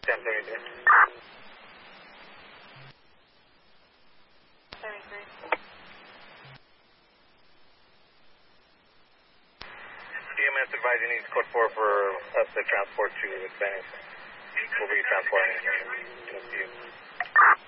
10:33. EMS advising needs code 4 for us to transport to Spanish. We'll be transporting to you.